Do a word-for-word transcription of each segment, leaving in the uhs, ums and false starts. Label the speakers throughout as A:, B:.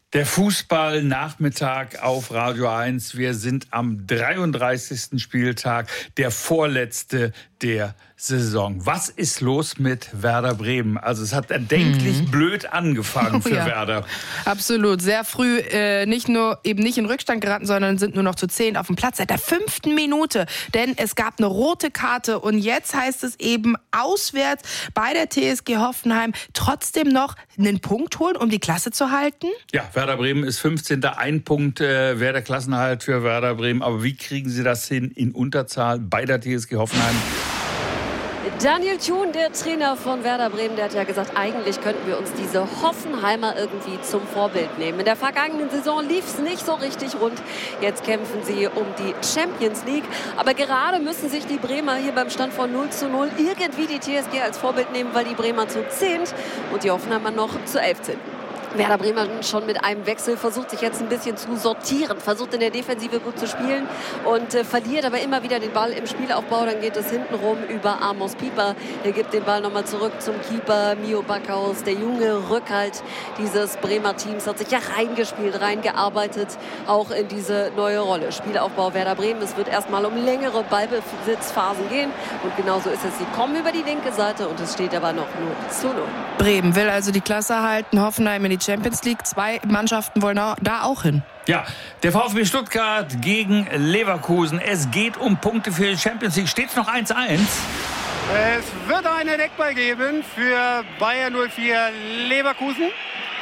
A: Der Fußballnachmittag auf Radio eins. Wir sind am dreiunddreißigsten Spieltag, der vorletzte der Saison. Was ist los mit Werder Bremen? Also es hat erdenklich mhm. blöd angefangen für oh, ja. Werder.
B: Absolut. Sehr früh äh, nicht nur eben nicht in Rückstand geraten, sondern sind nur noch zu zehn auf dem Platz seit der fünften Minute. Denn es gab eine rote Karte und jetzt heißt es eben auswärts bei der T S G Hoffenheim trotzdem noch einen Punkt holen, um die Klasse zu halten?
A: Ja, Werder Bremen ist fünfzehnter Ein Punkt äh, wäre der Klassenerhalt für Werder Bremen. Aber wie kriegen sie das hin in Unterzahl bei der T S G Hoffenheim?
C: Daniel Thun, der Trainer von Werder Bremen, der hat ja gesagt, eigentlich könnten wir uns diese Hoffenheimer irgendwie zum Vorbild nehmen. In der vergangenen Saison lief es nicht so richtig rund. Jetzt kämpfen sie um die Champions League. Aber gerade müssen sich die Bremer hier beim Stand von null zu null irgendwie die T S G als Vorbild nehmen, weil die Bremer zu zehn und die Hoffenheimer noch zu elf sind. Werder Bremen schon mit einem Wechsel versucht sich jetzt ein bisschen zu sortieren, versucht in der Defensive gut zu spielen und äh, verliert aber immer wieder den Ball im Spielaufbau. Dann geht es hintenrum über Amos Pieper. Er gibt den Ball nochmal zurück zum Keeper Mio Backhaus. Der junge Rückhalt dieses Bremer Teams hat sich ja reingespielt, reingearbeitet, auch in diese neue Rolle. Spielaufbau Werder Bremen. Es wird erstmal um längere Ballbesitzphasen gehen und genauso ist es. Sie kommen über die linke Seite und es steht aber noch null zu null.
B: Bremen will also die Klasse halten, Hoffenheim in die Champions League. Zwei Mannschaften wollen da auch hin.
A: Ja, der VfB Stuttgart gegen Leverkusen. Es geht um Punkte für die Champions League. Steht es noch eins eins?
D: Es wird einen Eckball geben für Bayer null vier Leverkusen.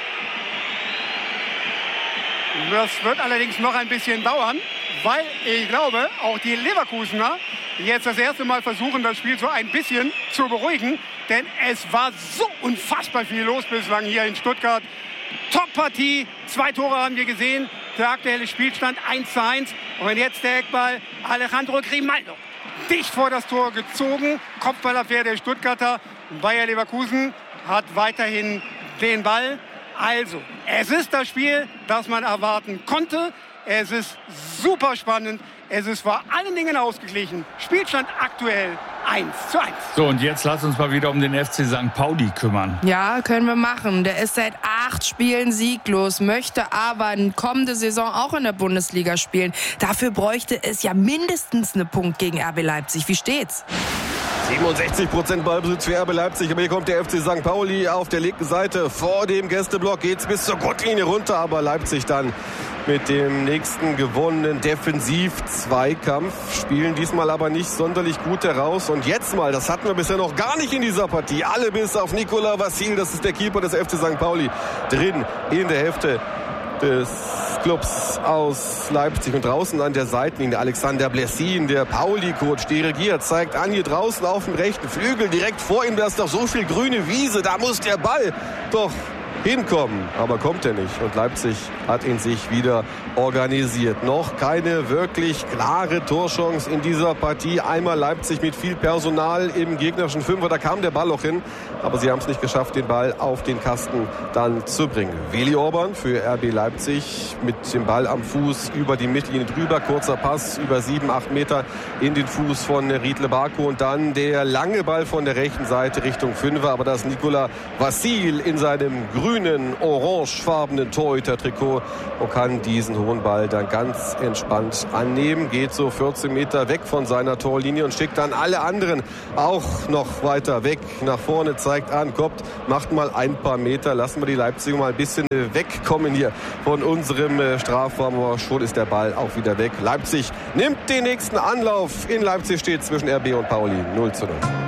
D: Das wird allerdings noch ein bisschen dauern, weil ich glaube, auch die Leverkusener jetzt das erste Mal versuchen, das Spiel so ein bisschen zu beruhigen. Denn es war so unfassbar viel los bislang hier in Stuttgart. Top-Partie, zwei Tore haben wir gesehen. Der aktuelle Spielstand eins zu eins. Und wenn jetzt der Eckball, Alejandro Grimaldo dicht vor das Tor gezogen. Kopfballabwehr der Stuttgarter. Bayer Leverkusen hat weiterhin den Ball. Also, es ist das Spiel, das man erwarten konnte. Es ist super spannend. Es ist vor allen Dingen ausgeglichen. Spielstand aktuell eins zu eins.
A: So, und jetzt lass uns mal wieder um den F C Sankt Pauli kümmern.
B: Ja, können wir machen. Der ist seit acht Spielen sieglos, möchte aber eine kommende Saison auch in der Bundesliga spielen. Dafür bräuchte es ja mindestens einen Punkt gegen R B Leipzig. Wie steht's?
E: siebenundsechzig Prozent Ballbesitz für R B Leipzig, aber hier kommt der F C Sankt Pauli auf der linken Seite. Vor dem Gästeblock geht's bis zur Grundlinie runter, aber Leipzig dann mit dem nächsten gewonnenen Defensiv-Zweikampf. Spielen diesmal aber nicht sonderlich gut heraus. Und jetzt mal, das hatten wir bisher noch gar nicht in dieser Partie. Alle bis auf Nicolas Vassil, das ist der Keeper des F C Sankt Pauli, drin in der Hälfte des Clubs aus Leipzig. Und draußen an der Seitenlinie Alexander Blessin, der Pauli-Coach, dirigiert, zeigt an hier draußen auf dem rechten Flügel. Direkt vor ihm, da ist doch so viel grüne Wiese, da muss der Ball doch hinkommen, aber kommt er nicht. Und Leipzig hat ihn sich wieder organisiert. Noch keine wirklich klare Torchance in dieser Partie. Einmal Leipzig mit viel Personal im gegnerischen Fünfer, da kam der Ball auch hin, aber sie haben es nicht geschafft, den Ball auf den Kasten dann zu bringen. Willi Orban für R B Leipzig mit dem Ball am Fuß über die Mittellinie drüber. Kurzer Pass über sieben, acht Meter in den Fuß von Riedle Barco und dann der lange Ball von der rechten Seite Richtung Fünfer, aber das ist Nicolas Vassil in seinem grünen, orangefarbenen Torhüter-Trikot und kann diesen hohen Ball dann ganz entspannt annehmen. Geht so vierzehn Meter weg von seiner Torlinie und schickt dann alle anderen auch noch weiter weg nach vorne, zeigt an, kommt, macht mal ein paar Meter. Lassen wir die Leipziger mal ein bisschen wegkommen hier von unserem Strafraum. Aber schon ist der Ball auch wieder weg. Leipzig nimmt den nächsten Anlauf. In Leipzig steht zwischen R B und Pauli null zu null.